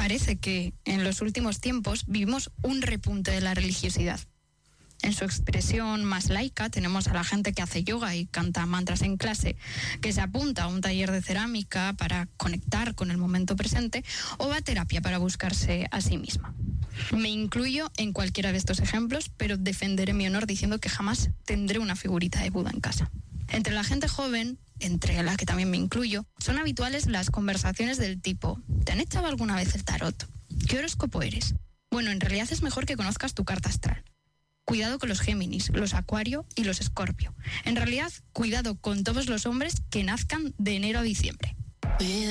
parece que en los últimos tiempos vivimos un repunte de la religiosidad. En su expresión más laica tenemos a la gente que hace yoga y canta mantras en clase, que se apunta a un taller de cerámica para conectar con el momento presente o va a terapia para buscarse a sí misma. Me incluyo en cualquiera de estos ejemplos, pero defenderé mi honor diciendo que jamás tendré una figurita de Buda en casa. Entre la gente joven, entre la que también me incluyo, son habituales las conversaciones del tipo: ¿te han echado alguna vez el tarot? ¿Qué horóscopo eres? Bueno, en realidad es mejor que conozcas tu carta astral. Cuidado con los Géminis, los Acuario y los Escorpio. En realidad, cuidado con todos los hombres que nazcan de enero a diciembre.